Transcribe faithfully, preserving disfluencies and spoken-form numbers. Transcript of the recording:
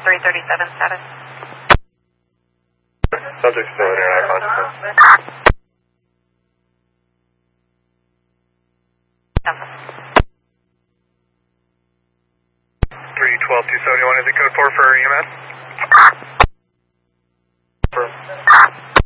three thirty-seven status. Subject still in air consciousness. three twelve two seventy-one, is it code four for E M S?